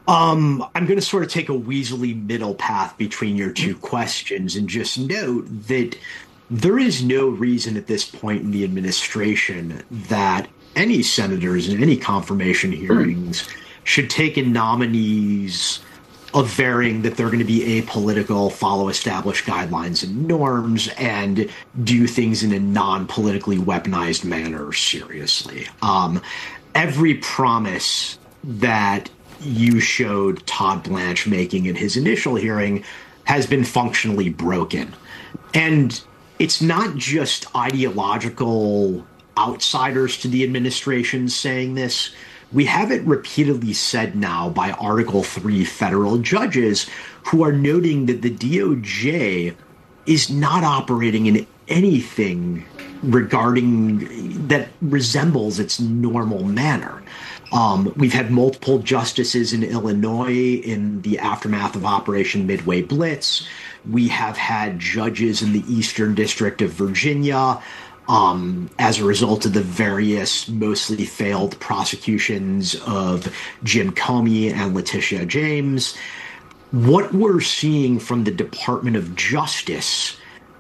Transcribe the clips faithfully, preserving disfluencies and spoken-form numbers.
Um, I'm going to sort of take a weaselly middle path between your two questions and just note that there is no reason at this point in the administration that any senators in any confirmation hearings should take in nominees averring that they're going to be apolitical, follow established guidelines and norms, and do things in a non-politically weaponized manner seriously. Um, every promise that you showed Todd Blanche making in his initial hearing has been functionally broken. And it's not just ideological outsiders to the administration saying this. We have it repeatedly said now by Article three federal judges who are noting that the D O J is not operating in anything regarding that resembles its normal manner. Um, we've had multiple justices in Illinois in the aftermath of Operation Midway Blitz. We have had judges in the Eastern District of Virginia Um, as a result of the various mostly failed prosecutions of Jim Comey and Letitia James. What we're seeing from the Department of Justice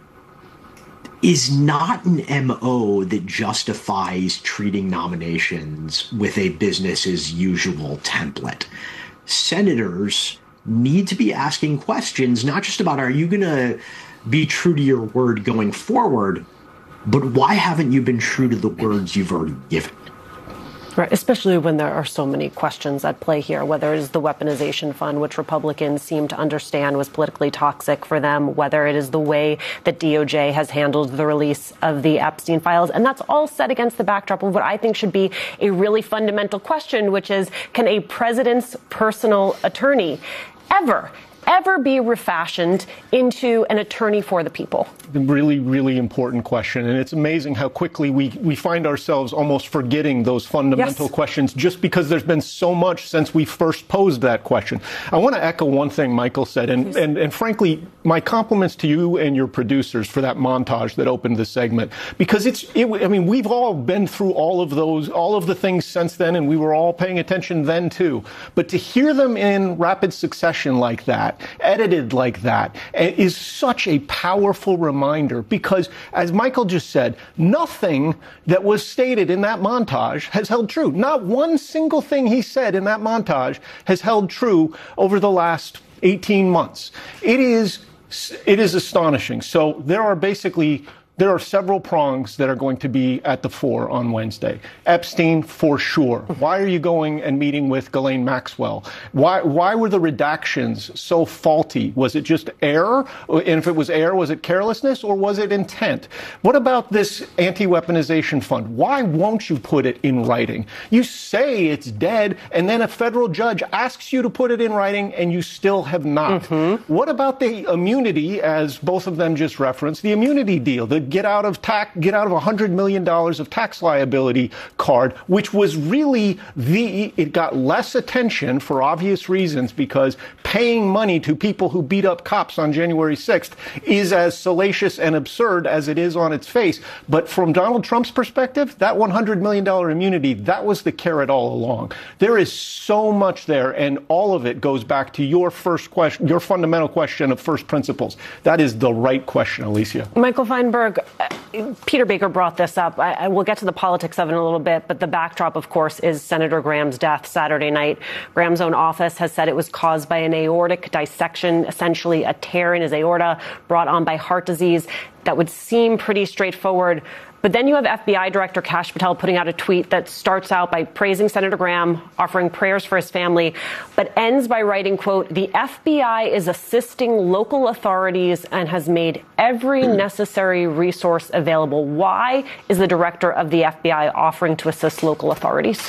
is not an M O that justifies treating nominations with a business as usual template. Senators need to be asking questions, not just about, are you going to be true to your word going forward, but why haven't you been true to the words you've already given? Right, especially when there are so many questions at play here, whether it is the weaponization fund, which Republicans seem to understand was politically toxic for them, whether it is the way that D O J has handled the release of the Epstein files. And that's all set against the backdrop of what I think should be a really fundamental question, which is, can a president's personal attorney ever ever be refashioned into an attorney for the people? Really, really important question. And it's amazing how quickly we, we find ourselves almost forgetting those fundamental yes. questions just because there's been so much since we first posed that question. I want to echo one thing Michael said. And, and, and frankly, my compliments to you and your producers for that montage that opened the segment. Because it's, it, I mean, we've all been through all of those, all of the things since then, and we were all paying attention then too. But to hear them in rapid succession like that, edited like that, is such a powerful reminder because, as Michael just said, nothing that was stated in that montage has held true. Not one single thing he said in that montage has held true over the last eighteen months. It is, it is astonishing. So there are basically There are several prongs that are going to be at the fore on Wednesday. Epstein, for sure. Why are you going and meeting with Ghislaine Maxwell? Why why were the redactions so faulty? Was it just error? And if it was error, was it carelessness or was it intent? What about this anti-weaponization fund? Why won't you put it in writing? You say it's dead, and then a federal judge asks you to put it in writing, and you still have not. Mm-hmm. What about the immunity, as both of them just referenced, the immunity deal, the get out of tax, get out of one hundred million dollars of tax liability card, which was really the, it got less attention for obvious reasons because paying money to people who beat up cops on January sixth is as salacious and absurd as it is on its face. But from Donald Trump's perspective, that one hundred million dollars immunity, that was the carrot all along. There is so much there, and all of it goes back to your first question, your fundamental question of first principles. That is the right question, Alicia. Michael Feinberg, Peter Baker brought this up. I, I will get to the politics of it in a little bit, but the backdrop, of course, is Senator Graham's death Saturday night. Graham's own office has said it was caused by an aortic dissection, essentially a tear in his aorta brought on by heart disease. That would seem pretty straightforward. But then you have F B I Director Kash Patel putting out a tweet that starts out by praising Senator Graham, offering prayers for his family, but ends by writing, quote, "The F B I is assisting local authorities and has made every necessary resource available." Why is the director of the F B I offering to assist local authorities?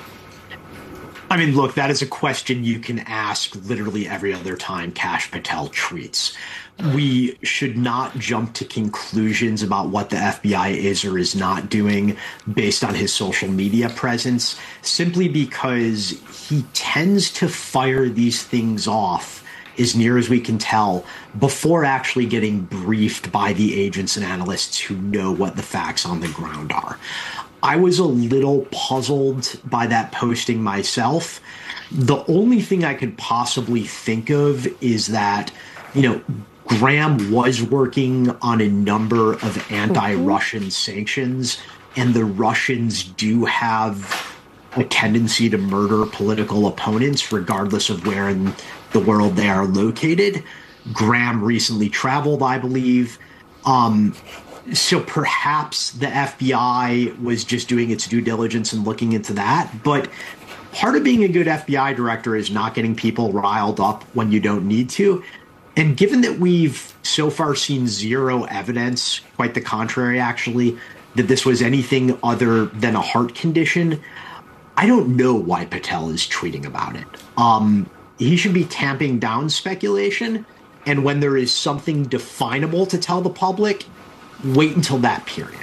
I mean, look, that is a question you can ask literally every other time Kash Patel tweets. We should not jump to conclusions about what the F B I is or is not doing based on his social media presence, simply because he tends to fire these things off, as near as we can tell, before actually getting briefed by the agents and analysts who know what the facts on the ground are. I was a little puzzled by that posting myself. The only thing I could possibly think of is that, you know, Graham was working on a number of anti-Russian sanctions, and the Russians do have a tendency to murder political opponents regardless of where in the world they are located. Graham recently traveled, I believe. Um, so perhaps the F B I was just doing its due diligence and looking into that. But part of being a good F B I director is not getting people riled up when you don't need to. And given that we've so far seen zero evidence, quite the contrary, actually, that this was anything other than a heart condition, I don't know why Patel is tweeting about it. Um, he should be tamping down speculation. And when there is something definable to tell the public, wait until that period.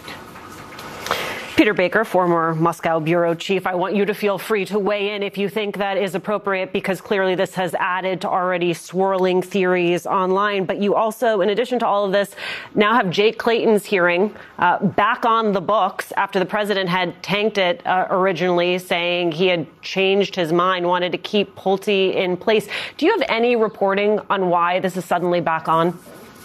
Peter Baker, former Moscow bureau chief, I want you to feel free to weigh in if you think that is appropriate, because clearly this has added to already swirling theories online. But you also, in addition to all of this, now have Jake Clayton's hearing uh, back on the books after the president had tanked it uh, originally, saying he had changed his mind, wanted to keep Pulte in place. Do you have any reporting on why this is suddenly back on?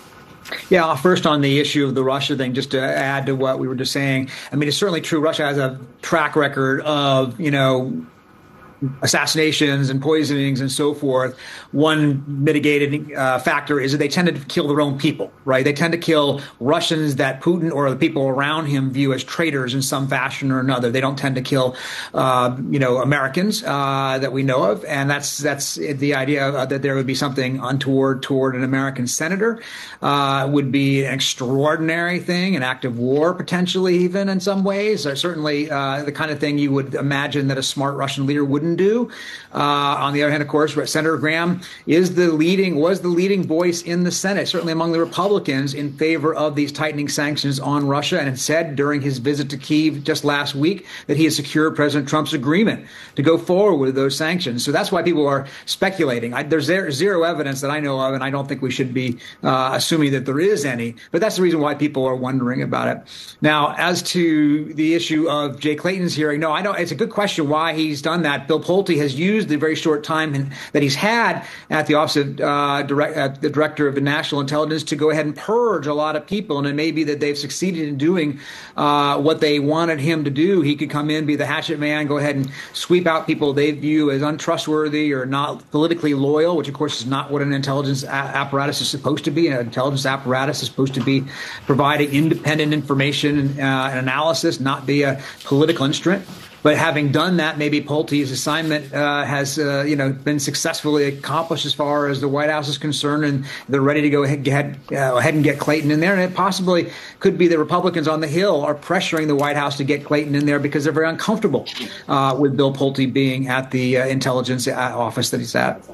Yeah, first on the issue of the Russia thing, just to add to what we were just saying. I mean, it's certainly true. Russia has a track record of, you know, assassinations and poisonings and so forth. One mitigated uh, factor is that they tend to kill their own people, right? They tend to kill Russians that Putin or the people around him view as traitors in some fashion or another. They don't tend to kill, uh, you know, Americans uh, that we know of. And that's that's the idea uh, that there would be something untoward toward an American senator uh, would be an extraordinary thing, an act of war, potentially even in some ways. Or certainly uh, the kind of thing you would imagine that a smart Russian leader wouldn't do. Uh, on the other hand, of course, Senator Graham is the leading, was the leading voice in the Senate, certainly among the Republicans, in favor of these tightening sanctions on Russia, and said during his visit to Kyiv just last week that he had secured President Trump's agreement to go forward with those sanctions. So that's why people are speculating. I, there's zero evidence that I know of, and I don't think we should be uh, assuming that there is any, but that's the reason why people are wondering about it. Now, as to the issue of Jay Clayton's hearing, no, I don't. It's a good question why he's done that. Bill Pulte has used the very short time in, that he's had at the Office of uh, direct, uh, the Director of National Intelligence to go ahead and purge a lot of people. And it may be that they've succeeded in doing uh, what they wanted him to do. He could come in, be the hatchet man, go ahead and sweep out people they view as untrustworthy or not politically loyal, which, of course, is not what an intelligence a- apparatus is supposed to be. An intelligence apparatus is supposed to be providing independent information and, uh, and analysis, not be a political instrument. But having done that, maybe Pulte's assignment uh, has, uh, you know, been successfully accomplished as far as the White House is concerned, and they're ready to go ahead, get, uh, ahead and get Clayton in there. And it possibly could be the Republicans on the Hill are pressuring the White House to get Clayton in there because they're very uncomfortable uh, with Bill Pulte being at the uh, intelligence office that he's at.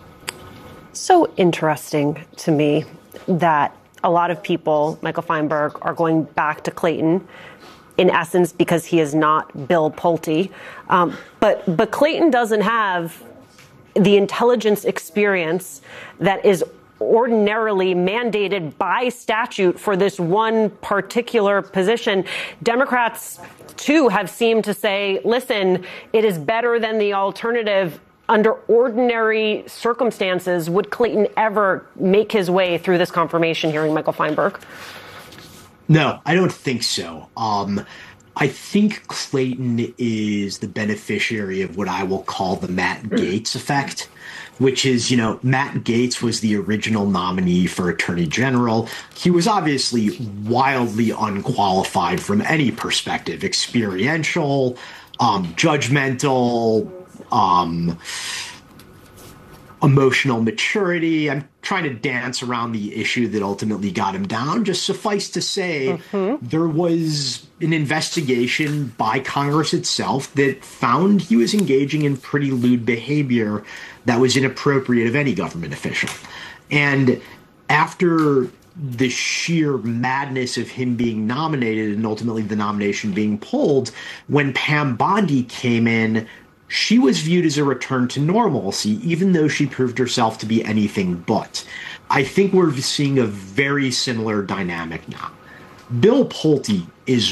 So interesting to me that a lot of people, Michael Feinberg, are going back to Clayton, in essence, because he is not Bill Pulte. Um, but but Clayton doesn't have the intelligence experience that is ordinarily mandated by statute for this one particular position. Democrats, too, have seemed to say, listen, it is better than the alternative. Under ordinary circumstances, would Clayton ever make his way through this confirmation hearing, Michael Feinberg? No, I don't think so. Um, I think Clayton is the beneficiary of what I will call the Matt Gaetz effect, which is, you know, Matt Gaetz was the original nominee for Attorney General. He was obviously wildly unqualified from any perspective, experiential, um, judgmental, um, emotional maturity. I'm trying to dance around the issue that ultimately got him down. Just suffice to say, mm-hmm. there was an investigation by Congress itself that found he was engaging in pretty lewd behavior that was inappropriate of any government official. And after the sheer madness of him being nominated and ultimately the nomination being pulled, when Pam Bondi came in, she was viewed as a return to normalcy, even though she proved herself to be anything but. I think we're seeing a very similar dynamic now. Bill Pulte is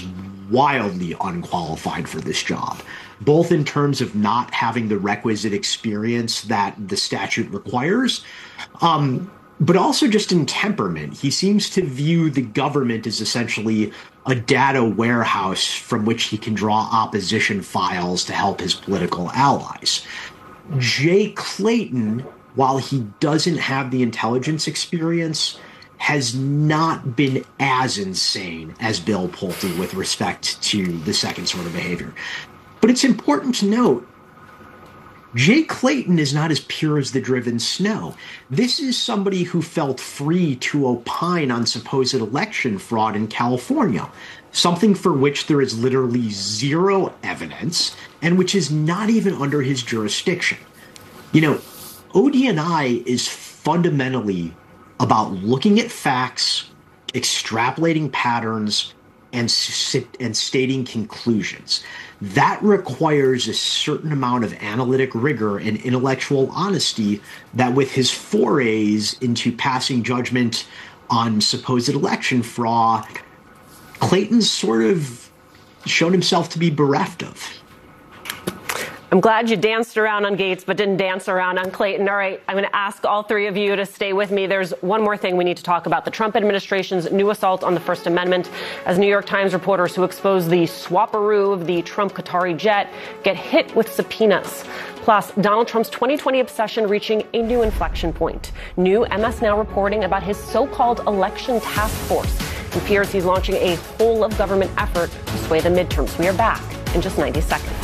wildly unqualified for this job, both in terms of not having the requisite experience that the statute requires, um, but also just in temperament. He seems to view the government as essentially a data warehouse from which he can draw opposition files to help his political allies. Jay Clayton, while he doesn't have the intelligence experience, has not been as insane as Bill Pulte with respect to the second sort of behavior. But it's important to note, Jay Clayton is not as pure as the driven snow. This is somebody who felt free to opine on supposed election fraud in California, something for which there is literally zero evidence and which is not even under his jurisdiction. You know, O D N I is fundamentally about looking at facts, extrapolating patterns, and, and stating conclusions. That requires a certain amount of analytic rigor and intellectual honesty that with his forays into passing judgment on supposed election fraud, Clayton's sort of shown himself to be bereft of. I'm glad you danced around on Gaetz, but didn't dance around on Clayton. All right, I'm going to ask all three of you to stay with me. There's one more thing we need to talk about. The Trump administration's new assault on the First Amendment, as New York Times reporters who exposed the swapperoo of the Trump Qatari jet get hit with subpoenas. Plus, Donald Trump's twenty twenty obsession reaching a new inflection point. New M S Now reporting about his so-called election task force and fears he's launching a whole-of-government effort to sway the midterms. We are back in just ninety seconds.